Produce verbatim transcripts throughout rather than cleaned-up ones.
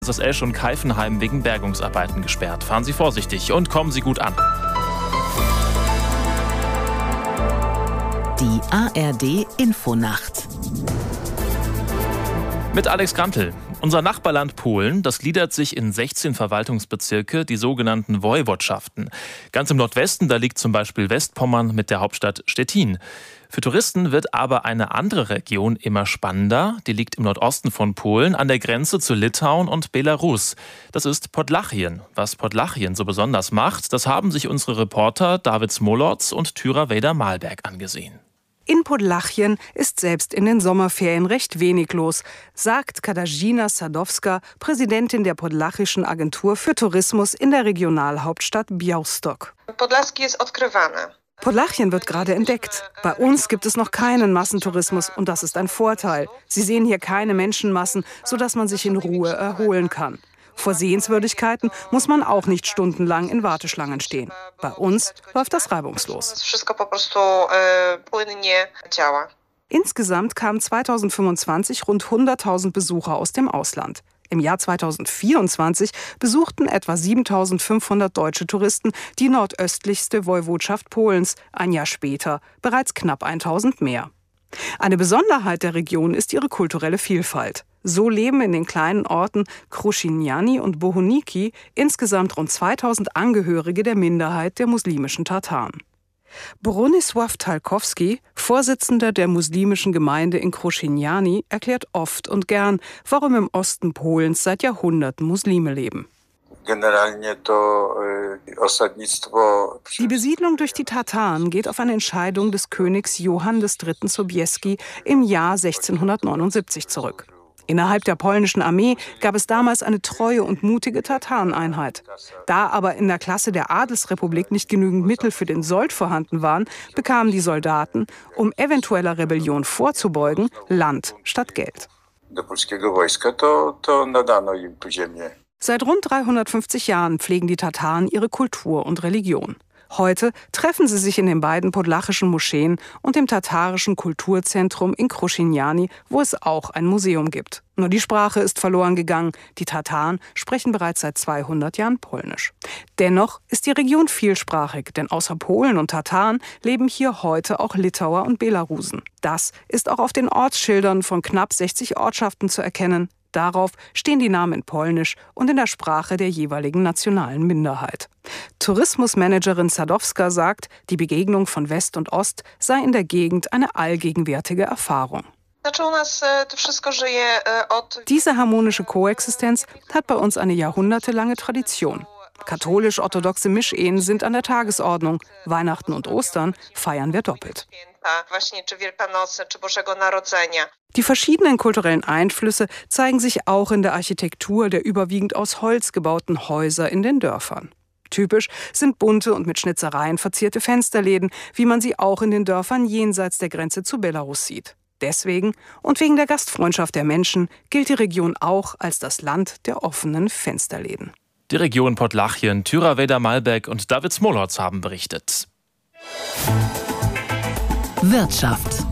Das Esch und Keifenheim wegen Bergungsarbeiten gesperrt. Fahren Sie vorsichtig und kommen Sie gut an. Die A R D-Infonacht Mit Alex Grantel. Unser Nachbarland Polen, das gliedert sich in sechzehn Verwaltungsbezirke, die sogenannten Wojewodschaften. Ganz im Nordwesten, da liegt zum Beispiel Westpommern mit der Hauptstadt Stettin. Für Touristen wird aber eine andere Region immer spannender. Die liegt im Nordosten von Polen, an der Grenze zu Litauen und Belarus. Das ist Podlachien. Was Podlachien so besonders macht, das haben sich unsere Reporter David Smolotz und Tyra Wejder-Malberg angesehen. In Podlachien ist selbst in den Sommerferien recht wenig los, sagt Katarzyna Sadowska, Präsidentin der Podlachischen Agentur für Tourismus in der Regionalhauptstadt Białystok. Podlachien wird gerade entdeckt. Bei uns gibt es noch keinen Massentourismus und das ist ein Vorteil. Sie sehen hier keine Menschenmassen, sodass man sich in Ruhe erholen kann. Vor Sehenswürdigkeiten muss man auch nicht stundenlang in Warteschlangen stehen. Bei uns läuft das reibungslos. Insgesamt kamen zweitausendfünfundzwanzig rund hunderttausend Besucher aus dem Ausland. Im Jahr zweitausendvierundzwanzig besuchten etwa siebentausendfünfhundert deutsche Touristen die nordöstlichste Woiwodschaft Polens. Ein Jahr später bereits knapp tausend mehr. Eine Besonderheit der Region ist ihre kulturelle Vielfalt. So leben in den kleinen Orten Krušinjany und Bohuniki insgesamt rund zweitausend Angehörige der Minderheit der muslimischen Tataren. Bronisław Talkowski, Vorsitzender der muslimischen Gemeinde in Krušinjany, erklärt oft und gern, warum im Osten Polens seit Jahrhunderten Muslime leben. Die Besiedlung durch die Tataren geht auf eine Entscheidung des Königs Johann der Dritte Sobieski im Jahr sechzehnhundertneunundsiebzig zurück. Innerhalb der polnischen Armee gab es damals eine treue und mutige Tatareneinheit. Da aber in der Klasse der Adelsrepublik nicht genügend Mittel für den Sold vorhanden waren, bekamen die Soldaten, um eventueller Rebellion vorzubeugen, Land statt Geld. Seit rund dreihundertfünfzig Jahren pflegen die Tataren ihre Kultur und Religion. Heute treffen sie sich in den beiden podlachischen Moscheen und dem tatarischen Kulturzentrum in Krušinjany, wo es auch ein Museum gibt. Nur die Sprache ist verloren gegangen. Die Tataren sprechen bereits seit zweihundert Jahren Polnisch. Dennoch ist die Region vielsprachig, denn außer Polen und Tataren leben hier heute auch Litauer und Belarusen. Das ist auch auf den Ortsschildern von knapp sechzig Ortschaften zu erkennen. Darauf stehen die Namen in Polnisch und in der Sprache der jeweiligen nationalen Minderheit. Tourismusmanagerin Sadowska sagt, die Begegnung von West und Ost sei in der Gegend eine allgegenwärtige Erfahrung. Diese harmonische Koexistenz hat bei uns eine jahrhundertelange Tradition. Katholisch-orthodoxe Mischehen sind an der Tagesordnung. Weihnachten und Ostern feiern wir doppelt. Die verschiedenen kulturellen Einflüsse zeigen sich auch in der Architektur der überwiegend aus Holz gebauten Häuser in den Dörfern. Typisch sind bunte und mit Schnitzereien verzierte Fensterläden, wie man sie auch in den Dörfern jenseits der Grenze zu Belarus sieht. Deswegen und wegen der Gastfreundschaft der Menschen gilt die Region auch als das Land der offenen Fensterläden. Die Region Podlachien, Tyra Wejder-Malberg und David Smolotz haben berichtet. Wirtschaft.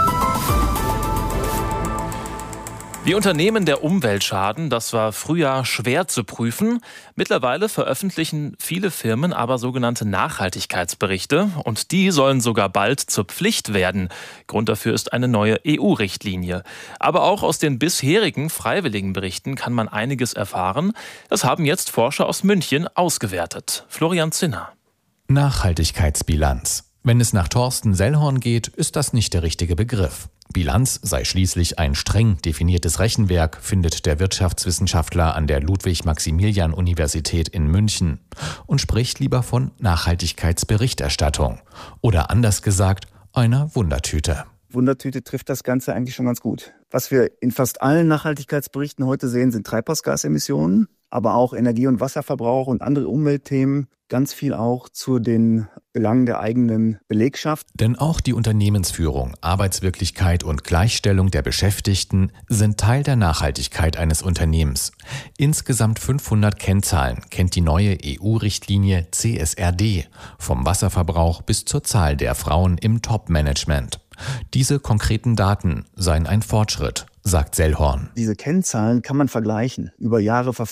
Wie Unternehmen der Umwelt schaden, das war früher schwer zu prüfen. Mittlerweile veröffentlichen viele Firmen aber sogenannte Nachhaltigkeitsberichte und die sollen sogar bald zur Pflicht werden. Grund dafür ist eine neue E U-Richtlinie. Aber auch aus den bisherigen freiwilligen Berichten kann man einiges erfahren. Das haben jetzt Forscher aus München ausgewertet. Florian Zinner. Nachhaltigkeitsbilanz. Wenn es nach Thorsten Sellhorn geht, ist das nicht der richtige Begriff. Bilanz sei schließlich ein streng definiertes Rechenwerk, findet der Wirtschaftswissenschaftler an der Ludwig-Maximilian-Universität in München und spricht lieber von Nachhaltigkeitsberichterstattung oder anders gesagt, einer Wundertüte. Wundertüte trifft das Ganze eigentlich schon ganz gut. Was wir in fast allen Nachhaltigkeitsberichten heute sehen, sind Treibhausgasemissionen, aber auch Energie- und Wasserverbrauch und andere Umweltthemen. Ganz viel auch zu den Belangen der eigenen Belegschaft. Denn auch die Unternehmensführung, Arbeitswirklichkeit und Gleichstellung der Beschäftigten sind Teil der Nachhaltigkeit eines Unternehmens. Insgesamt fünfhundert Kennzahlen kennt die neue E U-Richtlinie C S R D, vom Wasserverbrauch bis zur Zahl der Frauen im Top-Management. Diese konkreten Daten seien ein Fortschritt, sagt Sellhorn. Diese Kennzahlen kann man vergleichen, über Jahre verfolgen.